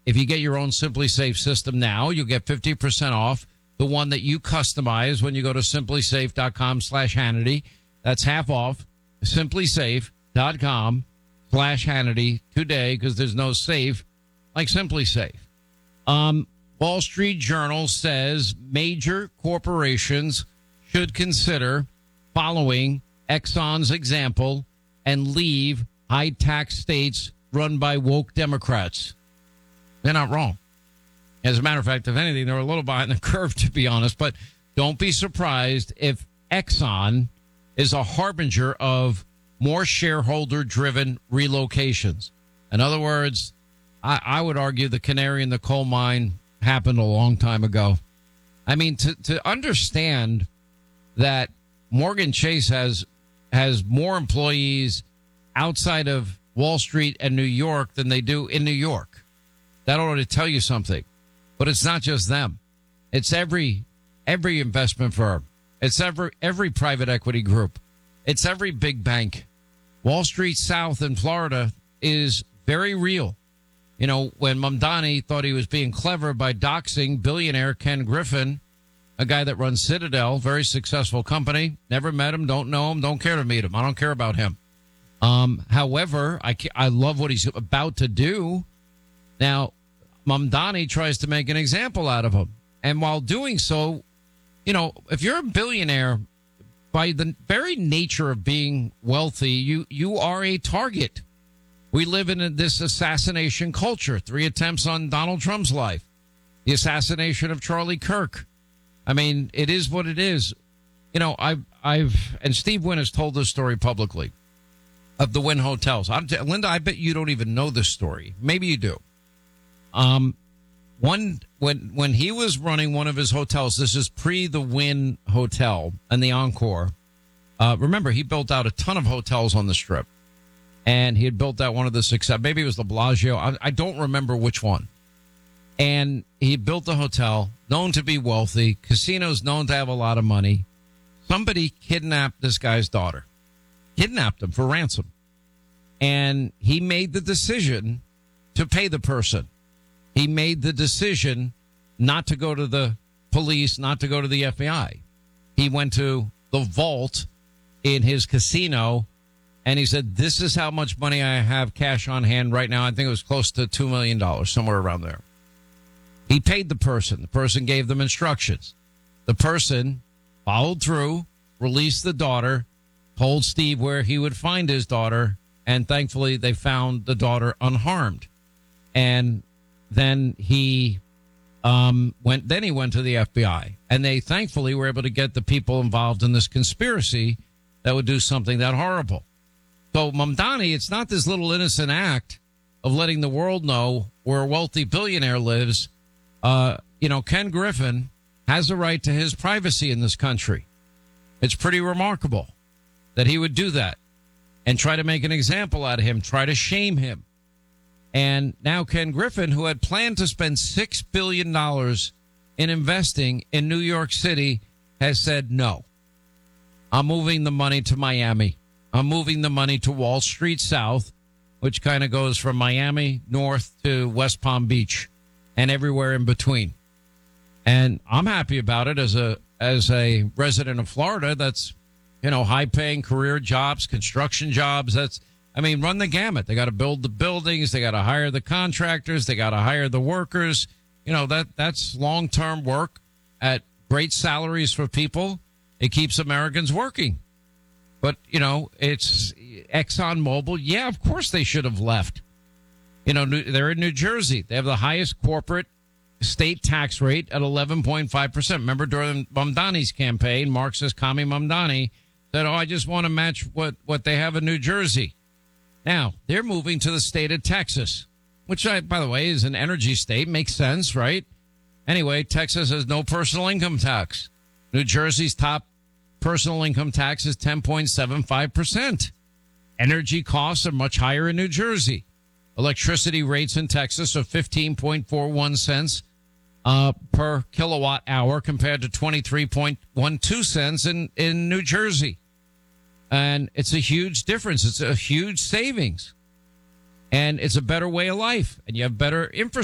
if you get your own Simply Safe system now, you'll get 50% off the one that you customize when you go to simplysafe.com/Hannity. That's half off. Simplysafe.com/Hannity today, because there's no safe like Simply Safe. Wall Street Journal says major corporations should consider following Exxon's example and leave high-tax states run by woke Democrats. They're not wrong. As a matter of fact, if anything, they're a little behind the curve, to be honest. But don't be surprised if Exxon is a harbinger of more shareholder-driven relocations. In other words, I would argue the canary in the coal mine happened a long time ago. I mean, to understand that Morgan Chase has more employees outside of Wall Street and New York than they do in New York. That ought to tell you something. But it's not just them. It's every investment firm. It's every private equity group. It's every big bank. Wall Street South in Florida is very real. You know, when Mamdani thought he was being clever by doxing billionaire Ken Griffin, a guy that runs Citadel, very successful company, never met him, don't know him, don't care to meet him. I don't care about him. However, I love what he's about to do. Now, Mamdani tries to make an example out of him. And while doing so, you know, if you're a billionaire, by the very nature of being wealthy, you are a target. We live in this assassination culture. 3 attempts on Donald Trump's life. The assassination of Charlie Kirk. I mean, it is what it is. You know, and Steve Wynn has told this story publicly of the Wynn hotels. Linda, I bet you don't even know this story. Maybe you do. When he was running one of his hotels, this is pre the Wynn Hotel and the Encore. Remember, he built out a ton of hotels on the Strip. And he had built out one of the success. Maybe it was the Bellagio. I don't remember which one. And he built the hotel, known to be wealthy, casinos known to have a lot of money. Somebody kidnapped this guy's daughter, kidnapped him for ransom. And he made the decision to pay the person. He made the decision not to go to the police, not to go to the FBI. He went to the vault in his casino, and he said, this is how much money I have cash on hand right now. I think it was close to $2 million, somewhere around there. He paid the person. The person gave them instructions. The person followed through, released the daughter, told Steve where he would find his daughter, and thankfully they found the daughter unharmed. And then he went to the FBI, and they thankfully were able to get the people involved in this conspiracy that would do something that horrible. So Mamdani, it's not this little innocent act of letting the world know where a wealthy billionaire lives. Ken Griffin has a right to his privacy in this country. It's pretty remarkable that he would do that and try to make an example out of him, try to shame him. And now Ken Griffin, who had planned to spend $6 billion in investing in New York City, has said, no, I'm moving the money to Miami. I'm moving the money to Wall Street South, which kind of goes from Miami north to West Palm Beach and everywhere in between. And I'm happy about it as a resident of Florida. That's, high paying career jobs, construction jobs. Run the gamut. They got to build the buildings. They got to hire the contractors. They got to hire the workers. That's long-term work at great salaries for people. It keeps Americans working. But, it's ExxonMobil. Yeah, of course they should have left. They're in New Jersey. They have the highest corporate state tax rate at 11.5%. Remember, during Mamdani's campaign, Marxist commie Mamdani said, I just want to match what they have in New Jersey. Now, they're moving to the state of Texas, which, by the way, is an energy state. Makes sense, right? Anyway, Texas has no personal income tax. New Jersey's top personal income tax is 10.75%. Energy costs are much higher in New Jersey. Electricity rates in Texas are 15.41 cents per kilowatt hour compared to 23.12 cents in New Jersey. And it's a huge difference. It's a huge savings. And it's a better way of life. And you have better infrastructure.